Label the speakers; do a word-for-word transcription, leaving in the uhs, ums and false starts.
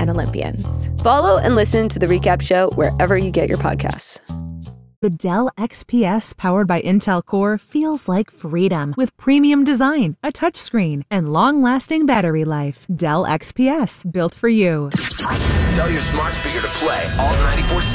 Speaker 1: and Olympians. Follow and listen to The Recap Show wherever you get your podcasts.
Speaker 2: The Dell X P S powered by Intel Core feels like freedom with premium design, a touchscreen, and long-lasting battery life. Dell X P S, built for you.
Speaker 3: Tell your smart speaker to play all ninety-four